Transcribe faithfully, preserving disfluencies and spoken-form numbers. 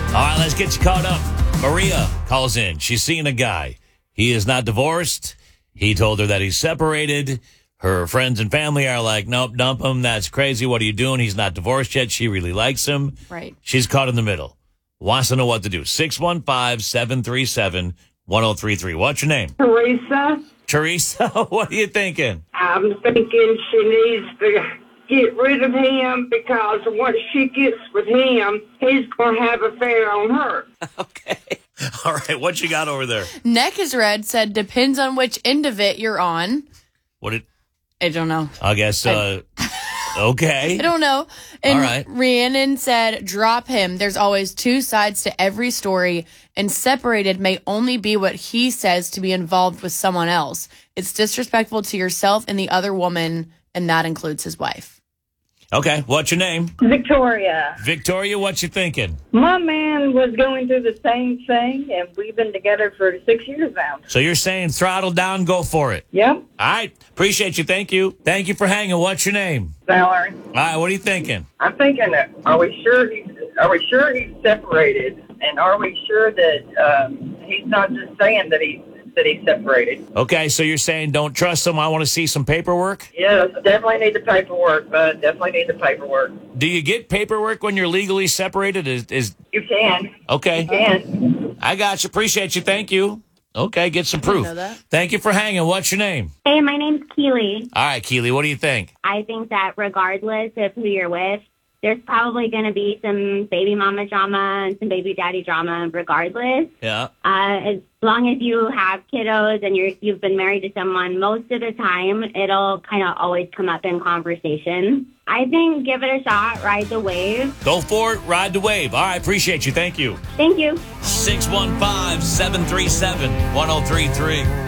All right, let's get you caught up. Maria calls in. She's seeing a guy. He is not divorced. He told her that he's separated. Her friends and family are like, nope, dump him. That's crazy. What are you doing? He's not divorced yet. She really likes him. Right. She's caught in the middle. Wants to know what to do. six one five, seven three seven, one oh three three. What's your name? Teresa, Teresa, what are you thinking? I'm thinking she needs to get rid of him because once she gets with him, he's going to have an affair on her. Okay. All right, what you got over there? Neck is red said depends on which end of it you're on. What did... I don't know. I guess, uh... okay. I don't know. And All right. Rhiannon said, drop him. There's always two sides to every story, and separated may only be what he says to be involved with someone else. It's disrespectful to yourself and the other woman, and that includes his wife. Okay, what's your name? Victoria. Victoria, what you thinking? My man was going through the same thing, and we've been together for six years now. So you're saying throttle down, go for it. Yep. All right, appreciate you. Thank you. Thank you for hanging. What's your name? Valerie. All right, what are you thinking? I'm thinking, that are we sure he's, are we sure he's separated, and are we sure that um, he's not just saying that he's that he's separated? Okay, so you're saying don't trust him. I want to see some paperwork? Yes, definitely need the paperwork, but definitely need the paperwork. Do you get paperwork when you're legally separated? Is, is You can. Okay. You can. I got you. Appreciate you. Thank you. Okay, get some proof. know that. Thank you for hanging. What's your name? Hey, my name's Keely. All right, Keely, what do you think? I think that regardless of who you're with, there's probably going to be some baby mama drama and some baby daddy drama regardless. Yeah. Uh, as long as you have kiddos and you're, you've been married to someone, most of the time it'll kind of always come up in conversation. I think give it a shot, ride the wave. Go for it. Ride the wave. All right, appreciate you. Thank you. Thank you. six one five, seven three seven, one oh three three.